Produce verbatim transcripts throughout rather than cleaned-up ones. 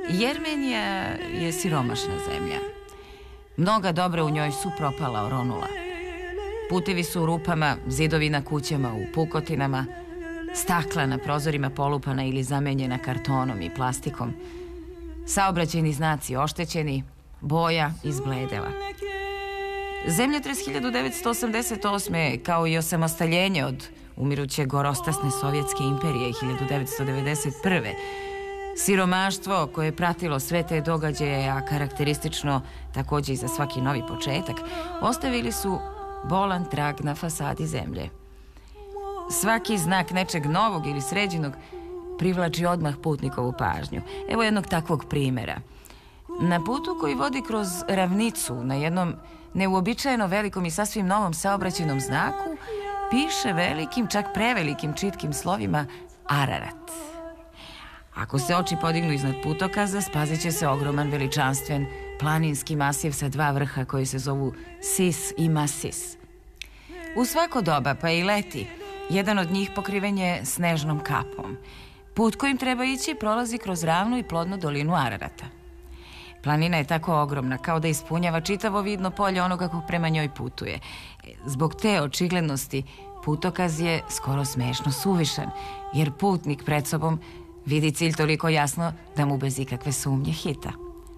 Jermenija je siromašna zemlja. Mnoga dobra u njoj su propala, oronula. Putevi su u rupama, zidovi na kućama u pukotinama, stakla na prozorima polupana ili zamenjena kartonom i plastikom, saobraćajni znaci oštećeni, boja izbledela. Zemljotres hiljadu devetsto osamdeset osme. kao i osamostaljenje od umiruće gorostasne Sovjetske imperije hiljadu devetsto devedeset prve. Siromaštvo koje je pratilo sve te događaje, a karakteristično takođe i za svaki novi početak, ostavili su bolan trag na fasadi zemlje. Svaki znak nečeg novog ili sređenog privlači odmah putnikovu pažnju. Evo jednog takvog primera. Na putu koji vodi kroz ravnicu, na jednom neuobičajeno velikom i sasvim novom saobraćajnom znaku, piše velikim, čak prevelikim čitkim slovima Ararat. Ako se oči podignu iznad putokaza, spazit će se ogroman, veličanstven, planinski masiv sa dva vrha koji se zovu Sis i Masis. U svako doba, pa i leti, jedan od njih pokriven je snežnom kapom. Put kojim treba ići prolazi kroz ravnu i plodnu dolinu Ararata. Planina je tako ogromna, kao da ispunjava čitavo vidno polje onoga ko prema njoj putuje. Zbog te očiglednosti, putokaz je skoro smešno suvišan, jer putnik pred sobom vidi cilj toliko jasno da mu bez ikakve sumnje hita.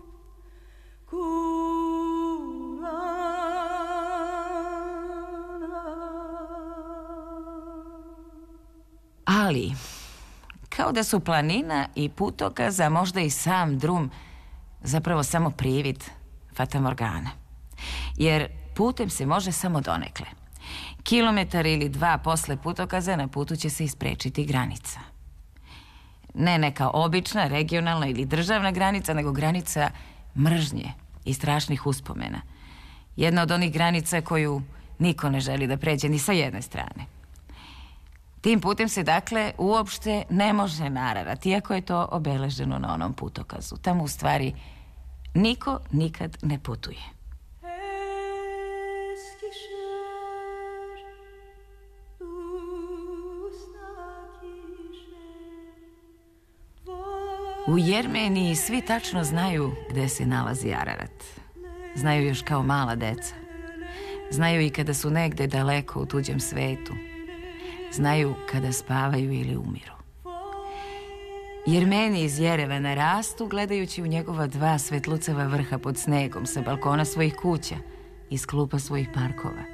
Ali, kao da su planina i putokaz, a možda i sam drum, zapravo samo privid fatamorgana. Jer putem se može samo donekle. Kilometar ili dva posle putokaza na putu će se isprečiti granica. Ne neka obična, regionalna ili državna granica, nego granica mržnje i strašnih uspomena. Jedna od onih granica koju niko ne želi da pređe ni sa jedne strane. Tim putem se, dakle, uopšte ne može na Ararat, iako je to obeleženo na onom putokazu. Tamo, u stvari, niko nikad ne putuje. U Jermeniji svi tačno znaju gde se nalazi Ararat. Znaju još kao mala deca. Znaju i kada su negde daleko u tuđem svetu. Znaju kada spavaju ili umiru. Jermeni iz Jerevana rastu gledajući u njegova dva svetlucava vrha pod snegom sa balkona svojih kuća, iz klupa svojih parkova.